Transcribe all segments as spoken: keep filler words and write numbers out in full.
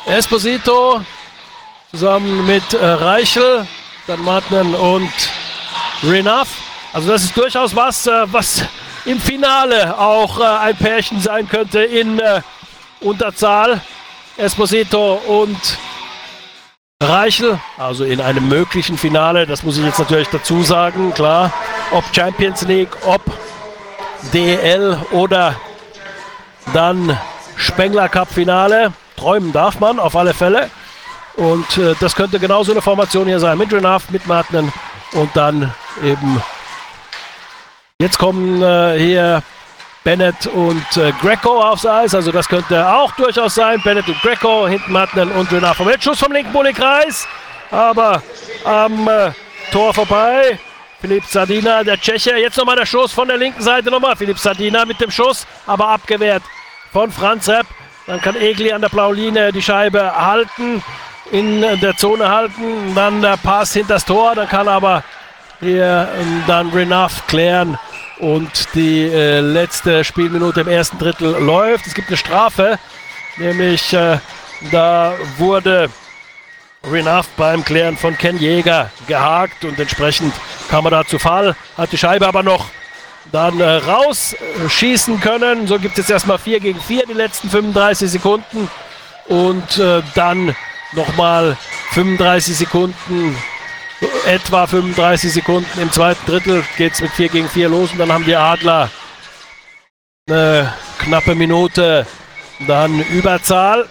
Esposito zusammen mit äh, Reichel, dann Martinen und Renaf. Also das ist durchaus was, äh, was im Finale auch äh, ein Pärchen sein könnte in äh, Unterzahl. Esposito und Reichel, also in einem möglichen Finale, das muss ich jetzt natürlich dazu sagen, klar, ob Champions League, ob D E L oder dann Spengler Cup Finale. Träumen darf man auf alle Fälle. Und äh, das könnte genauso eine Formation hier sein. Mit Renaf, mit Martinen und dann eben. Jetzt kommen äh, hier Bennett und äh, Greco aufs Eis. Also das könnte auch durchaus sein. Bennett und Greco, hinten Martinen und Renaf. Vom Schuss vom linken Bulli-Kreis. Aber am äh, Tor vorbei. Filip Zadina, der Tscheche. Jetzt nochmal der Schuss von der linken Seite nochmal. Filip Zadina mit dem Schuss, aber abgewehrt von Franz Repp. Dann kann Egli an der blauen Linie die Scheibe halten, in der Zone halten. Dann der Pass hinter das Tor. Dann kann aber hier ähm, dann Renaf klären. Und die äh, letzte Spielminute im ersten Drittel läuft. Es gibt eine Strafe, nämlich äh, da wurde Renaf beim Klären von Ken Jäger gehakt und entsprechend kam er da zu Fall. Hat die Scheibe aber noch dann äh, rausschießen können. So gibt es erstmal vier gegen vier die letzten fünfunddreißig Sekunden. Und äh, dann nochmal fünfunddreißig Sekunden, etwa fünfunddreißig Sekunden im zweiten Drittel geht es mit vier gegen vier los. Und dann haben die Adler eine knappe Minute dann Überzahl.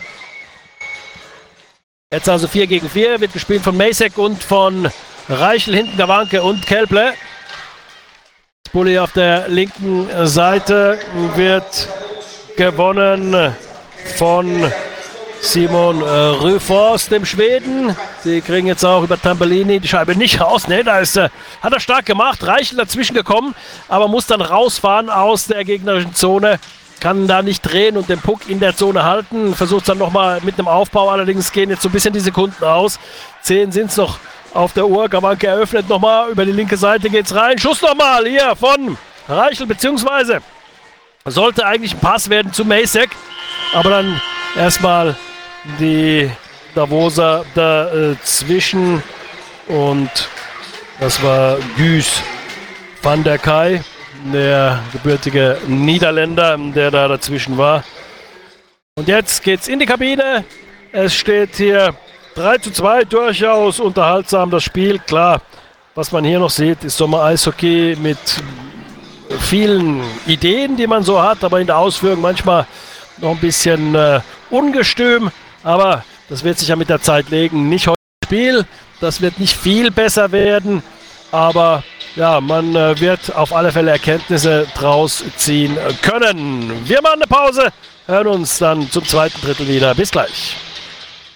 Jetzt also vier gegen vier, wird gespielt von Macek und von Reichel, hinten Gawanke und Kelble. Bulli auf der linken Seite wird gewonnen von Simon äh, Ryfors, dem Schweden. Sie kriegen jetzt auch über Tambellini die Scheibe nicht raus. Ne, da ist, äh, hat er stark gemacht. Reichel dazwischen gekommen, aber muss dann rausfahren aus der gegnerischen Zone. Kann da nicht drehen und den Puck in der Zone halten. Versucht dann nochmal mit einem Aufbau. Allerdings gehen jetzt so ein bisschen die Sekunden aus. Zehn sind es noch auf der Uhr. Gawanke eröffnet nochmal. Über die linke Seite geht's rein. Schuss nochmal hier von Reichel, beziehungsweise sollte eigentlich ein Pass werden zu Macek. Aber dann erstmal die Davoser dazwischen. Und das war Guus van der Kay, der gebürtige Niederländer, der da dazwischen war. Und jetzt geht's in die Kabine. Es steht hier drei zu zwei, durchaus unterhaltsam das Spiel. Klar, was man hier noch sieht, ist Sommer-Eishockey mit vielen Ideen, die man so hat, aber in der Ausführung manchmal noch ein bisschen äh, ungestüm. Aber das wird sich ja mit der Zeit legen. Nicht heute das Spiel, das wird nicht viel besser werden, aber ja, man äh, wird auf alle Fälle Erkenntnisse draus ziehen können. Wir machen eine Pause, hören uns dann zum zweiten Drittel wieder. Bis gleich.